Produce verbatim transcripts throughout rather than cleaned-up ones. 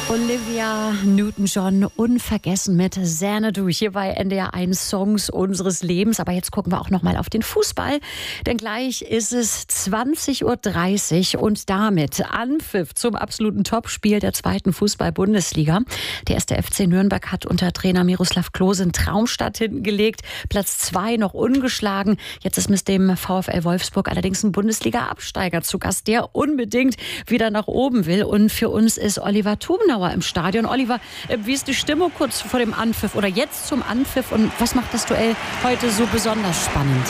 Olivia Newton-John, unvergessen mit Xanadu hier bei N D R eins Songs unseres Lebens. Aber jetzt gucken wir auch noch mal auf den Fußball, denn gleich ist es zwanzig Uhr dreißig und damit Anpfiff zum absoluten Topspiel der zweiten Fußball-Bundesliga. Der erste F C Nürnberg hat unter Trainer Miroslav Klose einen Traumstart hinten gelegt. Platz zwei noch ungeschlagen. Jetzt ist mit dem VfL Wolfsburg allerdings ein Bundesliga-Absteiger zu Gast, der unbedingt wieder nach oben will. Und für uns ist Oliver Tubenauer im Stadion. Oliver, wie ist die Stimmung kurz vor dem Anpfiff oder jetzt zum Anpfiff und was macht das Duell heute so besonders spannend?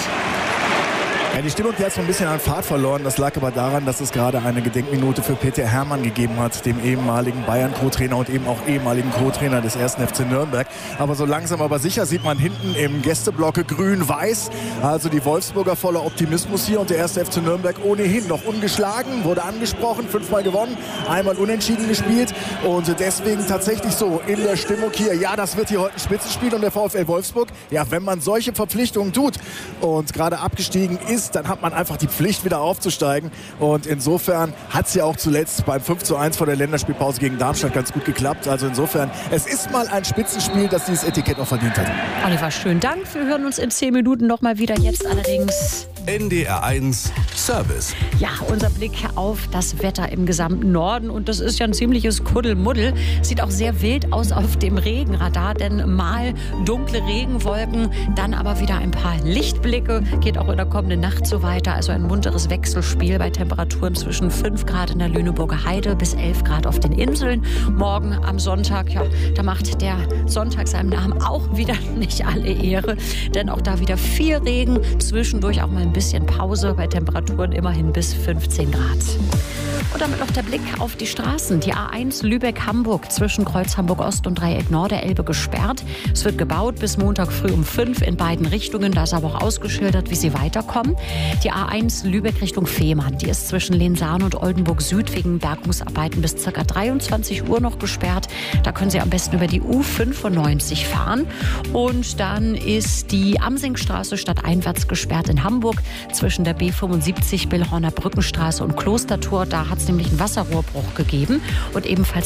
Ja, die Stimmung, die hat so ein bisschen an Fahrt verloren. Das lag aber daran, dass es gerade eine Gedenkminute für Peter Herrmann gegeben hat, dem ehemaligen Bayern-Co-Trainer und eben auch ehemaligen Co-Trainer des ersten F C Nürnberg. Aber so langsam aber sicher sieht man hinten im Gästeblocke grün-weiß. Also die Wolfsburger voller Optimismus hier und der erste F C Nürnberg ohnehin noch ungeschlagen, wurde angesprochen, fünfmal gewonnen, einmal unentschieden gespielt und deswegen tatsächlich so in der Stimmung hier, ja, das wird hier heute ein Spitzenspiel und der VfL Wolfsburg, ja, wenn man solche Verpflichtungen tut und gerade abgestiegen ist, dann hat man einfach die Pflicht, wieder aufzusteigen. Und insofern hat es ja auch zuletzt beim fünf zu eins vor der Länderspielpause gegen Darmstadt ganz gut geklappt. Also insofern, es ist mal ein Spitzenspiel, das dieses Etikett auch verdient hat. Oliver, schönen Dank. Wir hören uns in zehn Minuten noch mal wieder. Jetzt allerdings N D R eins Service. Ja, unser Blick auf das Wetter im gesamten Norden. Und das ist ja ein ziemliches Kuddelmuddel. Sieht auch sehr wild aus auf dem Regenradar, denn mal dunkle Regenwolken, dann aber wieder ein paar Lichtblicke. Geht auch in der kommenden Nacht so weiter. Also ein munteres Wechselspiel bei Temperaturen zwischen fünf Grad in der Lüneburger Heide bis elf Grad auf den Inseln. Morgen am Sonntag, ja, da macht der Sonntag seinem Namen auch wieder nicht alle Ehre. Denn auch da wieder viel Regen, zwischendurch auch mal ein bisschen Pause bei Temperaturen immerhin bis fünfzehn Grad. Und damit noch der Blick auf die Straßen. Die A eins Lübeck-Hamburg zwischen Kreuz Hamburg-Ost und Dreieck Nord der Elbe gesperrt. Es wird gebaut bis Montag früh um fünf in beiden Richtungen. Da ist aber auch ausgeschildert, wie sie weiterkommen. Die A eins Lübeck Richtung Fehmarn, die ist zwischen Lensahn und Oldenburg Süd wegen Bergungsarbeiten bis ca. dreiundzwanzig Uhr noch gesperrt. Da können Sie am besten über die U fünfundneunzig fahren. Und dann ist die Amsingstraße stadteinwärts gesperrt in Hamburg zwischen der B fünfundsiebzig Billhorner Brückenstraße und Klostertor. Da hat es nämlich einen Wasserrohrbruch gegeben und ebenfalls